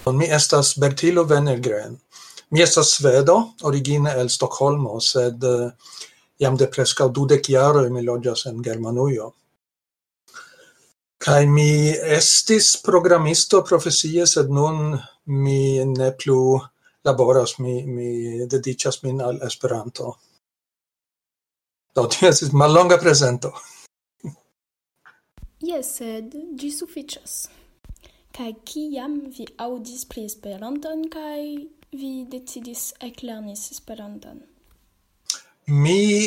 Mi estas Bertilo Wennergren. Mi estas svedo, origine el Stokholmo, sed jam de preskaŭ 20 jaroj mi loĝas en Germanujo. Kaj mi estis programisto profesie, sed nun mi ne plu laboras, mi dediĉas min al Esperanto. Do tio estis mallonga prezento. Jes, sed ĝi sufiĉas. Kaj kiam vi aŭdis pri Esperanton kaj vi decidis eklerni Esperanton? Mi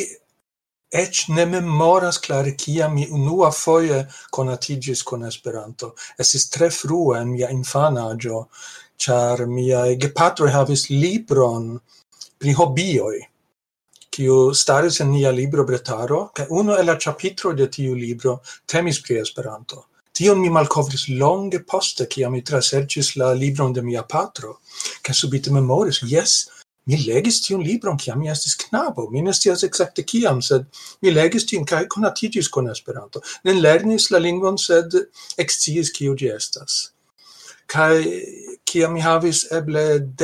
eĉ ne memoras klare kiam mi unuafoje konatiĝis kun Esperanto. Estis tre frue en mia infanaĝo, ĉar miaj gepatroj havis libron pri hobioj, kiu staris en nia librobretaro, kaj unu el la ĉapitroj de tiu libro temis pri Esperanto. Tion mi malkovris longe poste, kiam mi traserĉis la libron de mia patro, kaj subite memoris, jes, mi legis tiun libron, kiam mi estis knabo. Mi ne scias ekzakte kiam, sed mi legis tion kaj konatiĝis kun Esperanto. Ne lernis la lingvon, sed eksciis kiu ĝi estas. Kaj kiam mi havis eble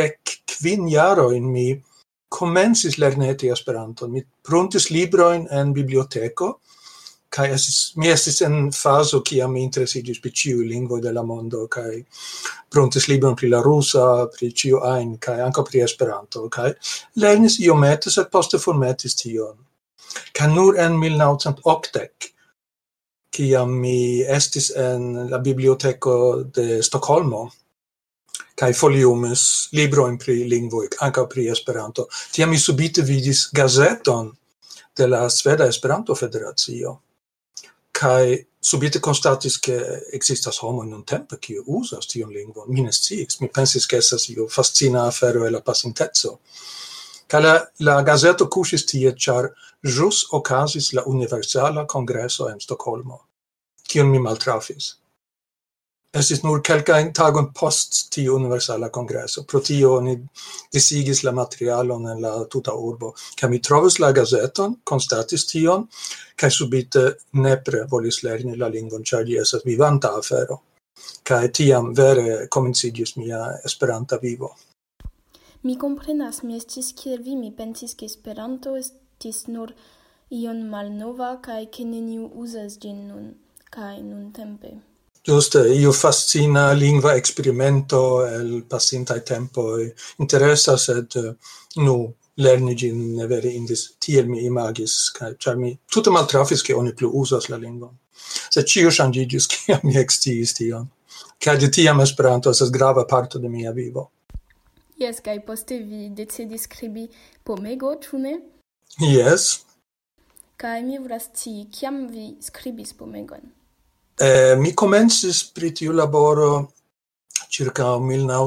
15 jarojn, mi komencis lerneti Esperanton. Mi pruntis librojn en biblioteko, kaj mi estis en fazo kiam mi interesiĝis pri ĉiuj lingvoj de la mondo, kaj pruntis libron pri la rusa, pri ĉio ajn, kaj ankaŭ pri Esperanto, kaj lernis iomete, sed poste formetis tion. Kaj nur en 1980, kiam mi estis en la biblioteko de Stokholmo, kaj foliumis librojn pri lingvoj, ankaŭ pri Esperanto, tiam mi subite vidis gazeton de la Sveda Esperanto-Federacio. Kaj subite konstatis, ke ekzistas homoj nuntempe, kiuj uzas tiun lingvon. Mi ne sciis, mi pensis, ke estas io fascina afero el la pasinteco. Kaj la gazeto kuŝis tie, ĉar ĵus okazis la Universala Kongreso en Stokholmo, kiun mi maltrafis. Estis nur kelkajn tagojn post tiu Universala Kongreso. Pro tio oni disigis la materialon en la tuta urbo. Kaj mi trovis la gazeton, konstatis tion, kaj subite nepre volis lerni la lingvon, ĉar ĝi estas vivanta afero. Kaj tiam vere komenciĝis mia Esperanta vivo. Mi komprenas, mi estis kiel vi, mi pensis, ke Esperanto estis nur ion malnova kaj ke neniu uzas ĝin nun kaj nuntempe. Giuste, io fascina lingva experimento el pasintai tempoi. Interessa, sed lerni gin ne vere indis, tiel mi imagis, char mi tute maltrafis che oni plu usas la lingvon. Sed cio ŝanĝiĝis, kiam mi eksciis tion. Kaj de tiam Esperanto estas grava parto de mia vivo. Jes, kaj poste vi decidis skribi Pomego, ĉu ne? Yes. Kaj mi volas scii, kiam vi skribis Pomegon? Mi komencis pri tiu laboro circa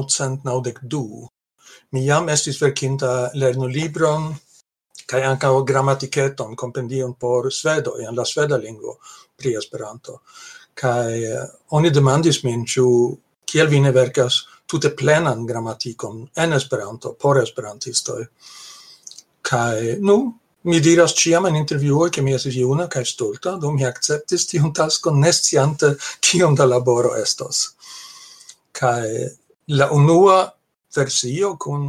1992. Mi jam estis verkinta lernolibron kaj ankaŭ gramatiketon, kompendion por svedoj en la sveda lingvo pri Esperanto. Kaj oni demandis min, ĉu kiel vi ne verkas tute plenan gramatikon en Esperanto por esperantistoj. Kaj mi diras ĉiam en intervjuoj, ke mi estis juna kaj stulta, do mi akceptis tiun taskon ne sciante kiom da laboro estos. Kaj la unua versio kun